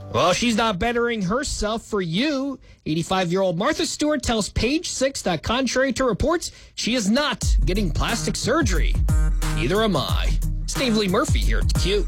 Well, she's not bettering herself for you. 85-year-old Martha Stewart tells Page Six that contrary to reports, she is not getting plastic surgery. Neither am I. Steve Lee Murphy here at Q.